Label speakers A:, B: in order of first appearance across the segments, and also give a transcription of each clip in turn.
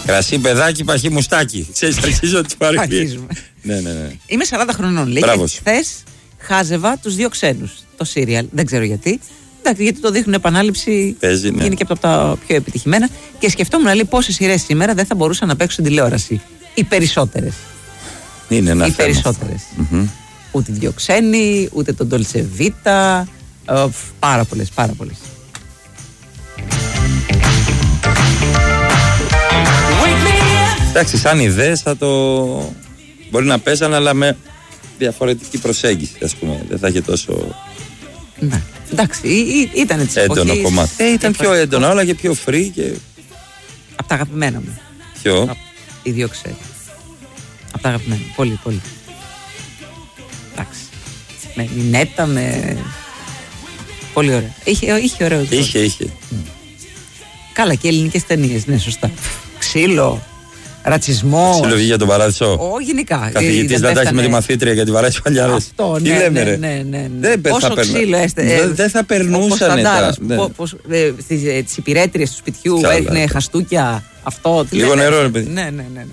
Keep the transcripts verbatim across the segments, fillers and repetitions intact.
A: Κρασί, παιδάκι, παχύ, μουστάκι. Ξέρεις, αρχίζω τις παροιμίες. Ναι, ναι, ναι.
B: Είμαι σαράντα χρονών, λέει. Χθες χάζευα τους δύο ξένους. Το σύριαλ, δεν ξέρω γιατί. Εντάξει, γιατί το δείχνουν επανάληψη.
A: Παίζει, ναι.
B: Είναι και από τα πιο επιτυχημένα. Και σκεφτόμουν, λέει, πόσες σειρές σήμερα δεν θα μπορούσαν να παίξουν τηλεόραση. Οι περισσότερες.
A: Είναι ένα
B: Οι
A: θέμα.
B: περισσότερες.
A: Mm-hmm.
B: Ούτε δύο ξένοι, ούτε τον Dolce Vita. Ε, πάρα πολλές, πάρα πολλές.
A: Εντάξει, σαν ιδέες θα το. Μπορεί να παίζανε, αλλά με διαφορετική προσέγγιση, ας πούμε. Δεν θα είχε τόσο.
B: Ναι. Εντάξει, ήταν της
A: έντονο
B: εποχής.
A: κομμάτι. Ε, ήταν πιο έντονο, αλλά και πιο free. Και...
B: Από τα αγαπημένα μου.
A: Ποιο?
B: Α, οι δύο ξέρει. Από τα αγαπημένα. Πολύ, πολύ. Εντάξει. Με Νινέτα, με. Πολύ ωραία. Είχε, είχε ωραίο.
A: Είχε, είχε.
B: Mm. Καλά, και ελληνικές ταινίες, ναι, σωστά. Ξύλο. Ρατσισμό.
A: Ξύλο βγήκε για τον παράδεισο.
B: Ω, γενικά.
A: Καθηγητής να τα έχει με τη μαθήτρια γιατί βαρέσει παλιάρες.
B: Αυτό, ναι, ναι, ναι, ναι, ναι.
A: Δεν
B: Πόσο
A: θα
B: ξύλο έστε.
A: Δεν δε θα περνούσαν τα.
B: Ναι. Ε, Τις υπηρέτριες του σπιτιού
A: Καλά,
B: έριχνε
A: ναι.
B: χαστούκια. Αυτό.
A: Λίγο λέτε? Νερό, ρε παιδί.
B: Ναι, ναι, ναι, ναι.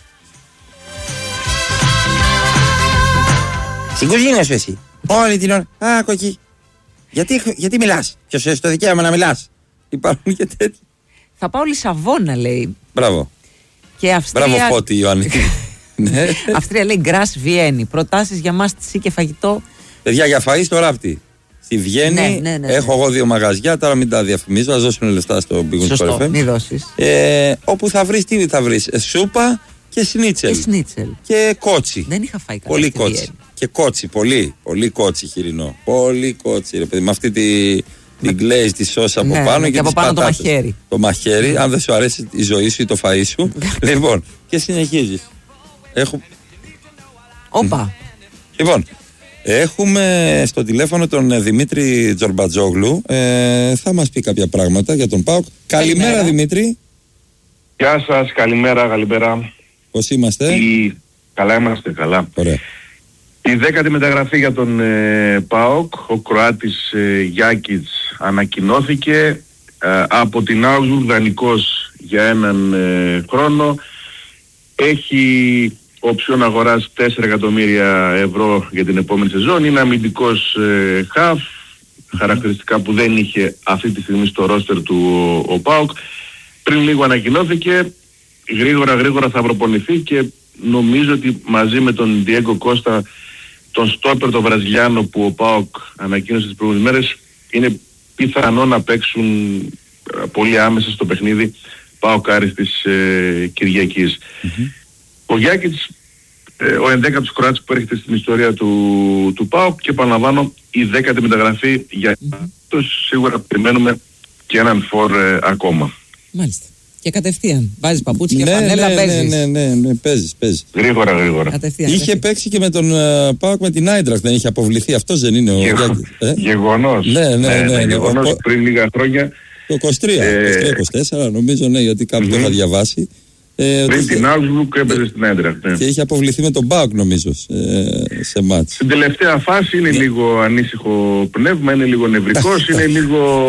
A: Στην κουζίνα σου εσύ. Όλη την ώρα. Α, κοκκί. Γιατί, γιατί μιλάς? Ποιος έχει το δικαίωμα να μιλάς? Υπάρχουν και τέτοιοι.
B: Θα πάω Λισαβόνα, λέει.
A: Μπράβο.
B: Και Αυστρία...
A: Μπράβο, Φώτη, Ιωάννη. Ναι.
B: Αυστρία λέει Γκρας Βιέννη. Προτάσεις για μάστιση και φαγητό.
A: Παιδιά, για φαΐ στο Ράπτη. Στη Βιέννη
B: ναι, ναι, ναι,
A: έχω
B: ναι.
A: εγώ δύο μαγαζιά. Τώρα μην τα διαφημίζω. Ας δώσουν λεφτά στο Big Wings.
B: Σωστό, μην δώσεις.
A: Ε, όπου θα βρεις, τι θα βρεις? Ε, σούπα και σνίτσελ.
B: Και σνίτσελ.
A: Και κότσι.
B: Δεν είχα φάει καλά.
A: Πολύ κότσι. Βιέννη. Και κότσι, πολύ. Πολύ κότσι χοιρινό. Πολύ κότσι, ρε παιδί. Με αυτή τη. Την glaze, τη σώσα από
B: ναι,
A: πάνω
B: και,
A: και
B: από πάνω
A: πατάτες.
B: Το μαχαίρι.
A: Το μαχαίρι, αν δεν σου αρέσει η ζωή σου ή το φαΐ σου. Λοιπόν, και συνεχίζεις. Έχω...
B: Όπα.
A: Λοιπόν, έχουμε στο τηλέφωνο τον Δημήτρη Τζορμπατζόγλου. Ε, θα μας πει κάποια πράγματα για τον ΠΑΟΚ. Καλημέρα, καλημέρα Δημήτρη.
C: Γεια σας, καλημέρα, καλημέρα.
A: Πώς είμαστε?
C: Η... Καλά είμαστε, καλά.
A: Ωραία.
C: Η δέκατη μεταγραφή για τον ε, ΠΑΟΚ, ο Κροάτης ε, Γιάκιτς ανακοινώθηκε ε, από την Augsburg, δανεικός για έναν ε, χρόνο. Έχει οψιόν αγοράς τέσσερα εκατομμύρια ευρώ για την επόμενη σεζόν. Είναι αμυντικός ε, χαφ, χαρακτηριστικά που δεν είχε αυτή τη στιγμή στο ρόστερ του ο, ο ΠΑΟΚ. Πριν λίγο ανακοινώθηκε, γρήγορα γρήγορα θα προπονηθεί και νομίζω ότι μαζί με τον Διέγκο Κώστα, τον στόπερ τον Βραζιλιάνο που ο ΠΑΟΚ ανακοίνωσε τις προηγούμενες μέρες, είναι πιθανό να παίξουν πολύ άμεσα στο παιχνίδι ΠΑΟΚ Άρης της ε, Κυριακής. Mm-hmm. Ο Γιάκιτς, ε, ο ενδέκατος Κροάτης που έρχεται στην ιστορία του, του ΠΑΟΚ, και επαναλαμβάνω η δέκατη μεταγραφή για mm-hmm. σίγουρα περιμένουμε και έναν φορ ε, ακόμα.
B: Μάλιστα. Και κατευθείαν. Βάζεις παπούτσι και
A: ναι,
B: φανέλα,
A: ναι,
B: παίζεις.
A: Ναι, ναι, ναι, ναι, παίζεις, παίζεις.
C: Γρήγορα, γρήγορα.
B: Κατευθείαν,
A: είχε
B: κατευθείαν.
A: παίξει και με τον uh, ΠΑΟΚ με την Άιντραχτ, δεν είχε αποβληθεί. Αυτός δεν είναι ο Γιάκητς? Ε?
C: Γεγονός.
A: Ναι, ναι, ναι, ναι, ναι.
C: Γεγονός
A: Ο...
C: πριν λίγα χρόνια.
A: Το είκοσι τρία, ε... είκοσι τρία είκοσι τέσσερα νομίζω, ναι, γιατί κάπου mm-hmm. το είχα διαβάσει. Ε,
C: πριν
A: ότι...
C: την Augsburg έπαιζε στην Άιντραχτ. Ναι.
A: Και είχε αποβληθεί με τον ΠΑΟΚ νομίζω ε, σε μάτς.
C: Στην τελευταία φάση είναι λίγο ανήσυχο πνεύμα, είναι λίγο νευρικός, είναι λίγο...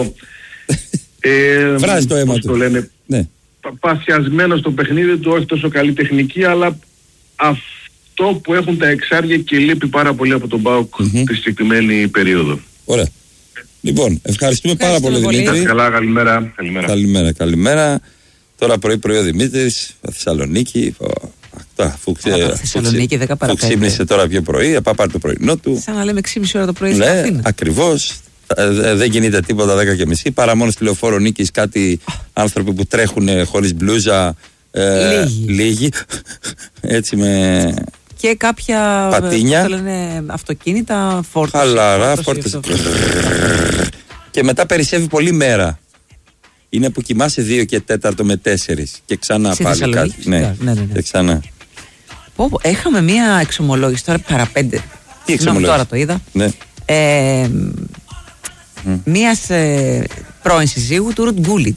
A: ε, Βράζει το αίμα του.
C: Το λένε,
A: ναι.
C: Παθιασμένο στο παιχνίδι του, όχι τόσο καλή τεχνική, αλλά αυτό που έχουν τα εξάρια και λείπει πάρα πολύ από τον ΠΑΟΚ mm-hmm. τη συγκεκριμένη περίοδο.
A: Ωραία. Λοιπόν, ευχαριστούμε πάρα πολύ, πολύ Δημήτρη.
C: Καλά, καλημέρα. Καλημέρα,
A: καλημέρα. καλημέρα. Τώρα πρωί-πρωί ο Δημήτρης, Θεσσαλονίκη. Αφού ξύπνησε τώρα πιο πρωί, θα πάρει το πρωινό του.
B: Σαν να λέμε έξι και μισή ώρα το πρωί.
A: Ναι, ακριβώς. Δεν γίνεται τίποτα δέκα και μισή, παρά μόνο στη Λεωφόρο Νίκης κάτι άνθρωποι που τρέχουν χωρίς μπλούζα, ε, λίγοι, έτσι με
B: και κάποια
A: πατίνια,
B: λένε, αυτοκίνητα, φόρτωση.
A: Χαλαρά, φόρτωση. Και μετά περισσεύει πολύ μέρα. Είναι που κοιμάσαι δύο και τέταρτο με τέσσερις και ξανά
B: στη
A: πάλι κάτι. Ναι,
B: ναι, ναι, ναι.
A: Και ξανά.
B: Πω, πω, έχαμε μία εξομολόγηση τώρα παραπέντε.
A: Τι εξομολόγηση?
B: Τώρα το είδα.
A: Ναι.
B: Ε, Mm. Μίας ε, πρώην συζύγου του Ρουτ Γκούλιτ.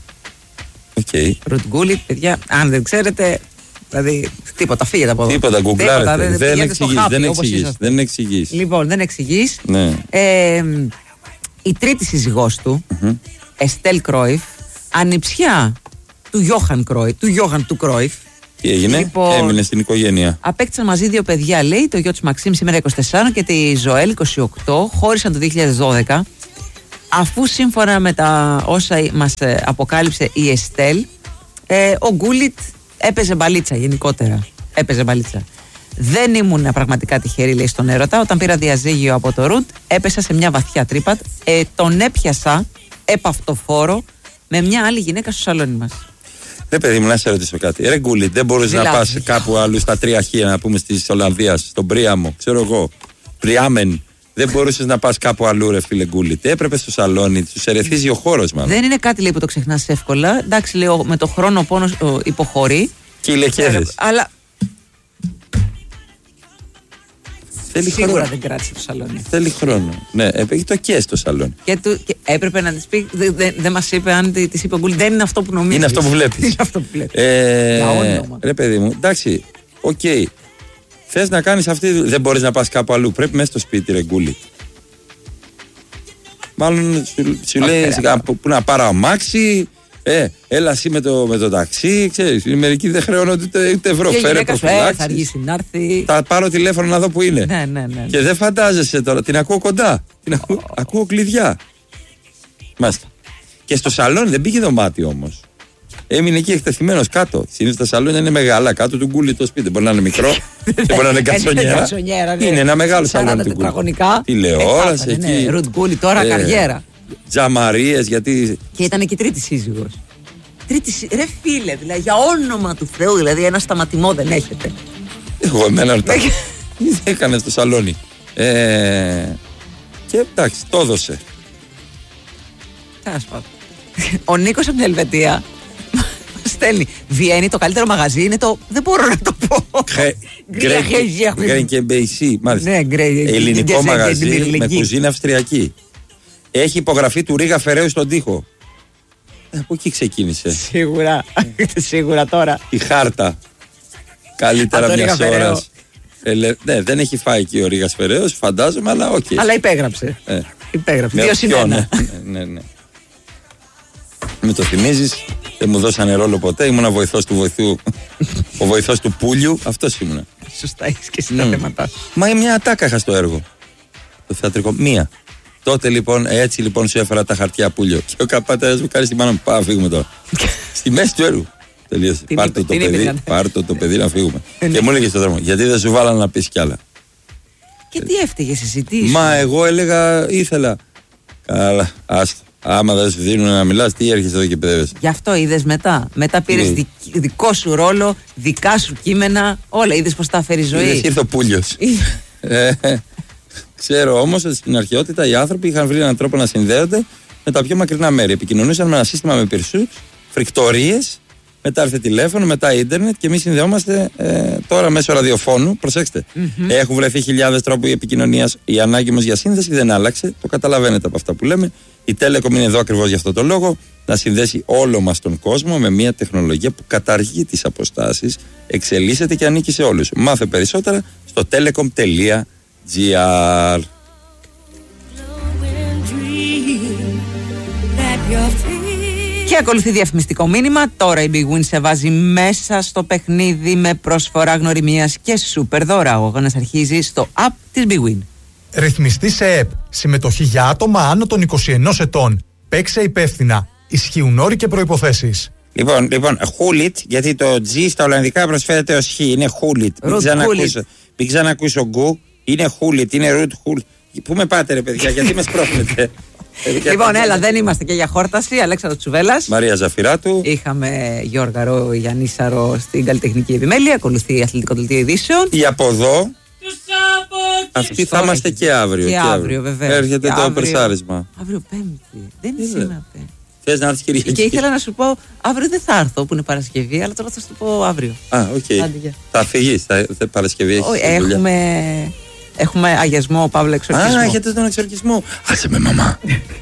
A: Okay.
B: Ρουτ Γκούλιτ, παιδιά, αν δεν ξέρετε, δηλαδή τίποτα, φύγετε από εδώ.
A: Τίποτα, γκουγκλάρετε. Δεν, δεν εξηγείς,
B: χάπι,
A: δεν εξηγείς, δεν εξηγείς.
B: Λοιπόν, δεν εξηγείς.
A: Ναι.
B: Ε, η τρίτη σύζυγός του, mm-hmm. Εστέλ Κρόιφ, ανιψιά του Γιώχαν Κρόιφ, του Γιώχαν του Κρόιφ.
A: Τι έγινε, λοιπόν, έμεινε στην οικογένεια.
B: Απέκτησαν μαζί δύο παιδιά, λέει, το γιο του Μαξίμ σήμερα είκοσι τέσσερα και τη Ζωέλ είκοσι οκτώ. Χώρισαν το δύο χιλιάδες δώδεκα. Αφού σύμφωνα με τα όσα μας αποκάλυψε η Εστέλ, ε, ο Γκούλιτ έπαιζε μπαλίτσα γενικότερα. Έπαιζε μπαλίτσα. Δεν ήμουν πραγματικά τυχερή, λέει, στον έρωτα. Όταν πήρα διαζύγιο από το Ρουτ, έπεσα σε μια βαθιά τρύπα. Ε, τον έπιασα επαυτοφόρο με μια άλλη γυναίκα στο σαλόνι μας.
A: Ρε παιδί μου, να σε ρωτήσω κάτι. Ρε Γκούλιτ, δεν μπορείς να πας κάπου αλλού στα τρία χ, να πούμε, στη Ολλανδία, στον Πρίαμο, ξέρω εγώ. Πριάμεν. Δεν μπορούσες να πας κάπου αλλού, ρε φίλε Γκούλιτ. Έπρεπε στο σαλόνι, τους ερεθίζει ο χώρος, μάλλον. Δεν
B: είναι κάτι, λέει, που το ξεχνάς εύκολα. Εντάξει, λέει, με το χρόνο ο πόνος υποχωρεί.
A: Και οι λεχέδες.
B: Αλλά.
A: Θέλει
B: Σίγουρα
A: χρόνο.
B: δεν κράτησε το σαλόνι.
A: Θέλει χρόνο. Ναι, έχει το και στο σαλόνι.
B: Και, του, και έπρεπε να της πει. Δεν δε, δε μας είπε αν της είπε ο Γκούλιτ. Δεν είναι αυτό που νομίζεις.
A: Είναι αυτό που βλέπεις.
B: Είναι αυτό που βλέπεις.
A: Ε, ρε παιδί μου, εντάξει, οκ. Okay. Θες να κάνεις αυτή. Δεν μπορείς να πας κάπου αλλού. Πρέπει μέσα στο σπίτι, ρε Γκούλιτ. Μάλλον σου, σου λέει που, που να πάρω αμάξι. Ε, έλα εσύ με το, με το ταξί, ξέρεις, μερικοί δεν χρεώνονται ούτε, ούτε ευρώ.
B: Και
A: φέρε προφυλάξεις.
B: Θα αργήσει να έρθει.
A: Θα πάρω τηλέφωνο να δω που είναι.
B: Ναι, ναι, ναι.
A: Και δεν φαντάζεσαι τώρα, την ακούω κοντά. Την ακούω, oh. ακούω κλειδιά. Μάλιστα. Και στο σαλόνι δεν πήγε δωμάτιο όμως. Έμεινε εκεί εκτεθειμένος κάτω. Συνήθως τα σαλόνια είναι μεγάλα, κάτω του Γκούλιτ το σπίτι. Μπορεί να είναι μικρό, δεν μπορεί να είναι κατσονιέρα. Είναι ένα μεγάλο σαλόνι του Γκούλιτ. Τηλεόραση εκεί.
B: Ρουτ Γκούλιτ τώρα καριέρα.
A: Τζαμαρίες, γιατί.
B: Και ήταν και η τρίτη σύζυγος. Τρίτη σύζυγος. Ρε φίλε, δηλαδή, για όνομα του Θεού, δηλαδή ένα σταματημό δεν έχετε.
A: Εγώ εμένα ρωτάω. Τι έκανε στο σαλόνι. Ε, και εντάξει, το έδωσε.
B: Τέλος πάντων. Ο Νίκος από την Ελβετία στέλνει. Βιέννη, το καλύτερο μαγαζί είναι το. Δεν μπορώ να το πω.
A: Γκρέν και Μπέισι. Ελληνικό μαγαζί με κουζίνα αυστριακή. Έχει υπογραφή του Ρίγα Φεραίου στον τοίχο. Ε, από εκεί ξεκίνησε.
B: Σίγουρα. Σίγουρα τώρα.
A: Η χάρτα. Καλύτερα μια ώρα. Ελε... Ναι, δεν έχει φάει εκεί ο Ρίγας Φεραίος, φαντάζομαι, αλλά οκ. Okay.
B: Αλλά υπέγραψε. Ε. Υπέγραψε. Δύο συν ένα.
A: Ναι, ναι, ναι. Με το θυμίζεις, δεν μου δώσανε ρόλο ποτέ. Ήμουνα βοηθός του βοηθού. Ο βοηθός του Πούλιου, αυτός ήμουνα.
B: Σωστά, έχεις και εσύ τα θέματα.
A: Μα μια ατάκα είχα στο έργο. Το θεατρικό. Μία. Τότε λοιπόν, έτσι λοιπόν σου έφερα τα χαρτιά Πούλιο. Και ο καπάτερας μου κάνει στη μάνα μου, πάμε φύγουμε τώρα. Στη μέση του έργου. Τελείωσε. Πάρτε το, το παιδί, πάρτε το παιδί να φύγουμε. Και μου έλεγε στον δρόμο, γιατί δεν σου βάλανε να πεις κι άλλα.
B: Και τι έφταιγε συζητήσεις.
A: Μα εγώ έλεγα, ήθελα. Καλά, άστο. Άμα δεν σου δίνουν να μιλάς, τι έρχεσαι εδώ και παιδεύεσαι.
B: Γι' αυτό είδες μετά. Μετά πήρες δι, δικό σου ρόλο, δικά σου κείμενα, όλα. Είδες πως τα φέρει η ζωή.
A: Είδες, ήρθε ο Πούλιος. Ξέρω όμως ότι στην αρχαιότητα οι άνθρωποι είχαν βρει έναν τρόπο να συνδέονται με τα πιο μακρινά μέρη. Επικοινωνούσαν με ένα σύστημα με πυρσούς, φρικτορίες, μετά ήρθε τηλέφωνο, μετά ίντερνετ και εμείς συνδεόμαστε ε, τώρα μέσω ραδιοφώνου. Προσέξτε. Mm-hmm. Έχουν βρεθεί χιλιάδες τρόποι επικοινωνίας. Η ανάγκη μας για σύνδεση δεν άλλαξε. Το καταλαβαίνετε από αυτά που λέμε. Η Telecom είναι εδώ ακριβώς για αυτό το λόγο. Να συνδέσει όλο μας τον κόσμο με μια τεχνολογία που καταργεί τις αποστάσεις, εξελίσσεται και ανήκει σε όλους. Μάθε περισσότερα στο telecom τελεία gr.
B: Και ακολουθεί διαφημιστικό μήνυμα. Τώρα η Big Win σε βάζει μέσα στο παιχνίδι με προσφορά γνωριμίας και σούπερ δώρα. Ο αγώνας αρχίζει στο app της Big Win.
D: Ρυθμιστή σε ΕΠ. Συμμετοχή για άτομα άνω των είκοσι ενός ετών. Παίξε υπεύθυνα. Ισχύουν όροι και προϋποθέσεις.
A: Λοιπόν, λοιπόν, χούλιτ, γιατί το G στα Ολλανδικά προσφέρεται ως Χ. Είναι χούλιτ. Μην ξανακούσω, μην ξανακούσω γκου. Είναι χούλιτ, είναι ρουτ χούλιτ. Πού με πάτε, ρε παιδιά, γιατί με σπρώχνετε.
B: Λοιπόν, έλα, δεν είμαστε και για χόρταση. Αλέξανδρος Τσουβέλλας.
A: Μαρία Ζαφυράτου.
B: Είχαμε Γιώργαρο Γιαννίσαρο στην καλλιτεχνική επιμέλεια. Ακολουθεί αθλητικό δελτίο ειδήσεων.
A: Ή από εδώ. Αυτοί θα είμαστε και αύριο.
B: Και αύριο, βέβαια.
A: Έρχεται
B: και
A: το
B: αύριο,
A: περσάρισμα.
B: Αύριο Πέμπτη. Δεν είναι σήμερα Πέμπτη.
A: Θες να έρθεις Κυριακή.
B: Και ήθελα να σου πω, αύριο δεν θα έρθω που είναι Παρασκευή, αλλά τώρα θα σου το πω αύριο.
A: Α, οκ. Okay. Θα φύγεις, θα, θα Παρασκευή έχεις.
B: Έχουμε, έχουμε αγιασμό, Παύλο, εξορκισμό.
A: Α, έχετε τον εξορκισμό. Άσε με, μαμά.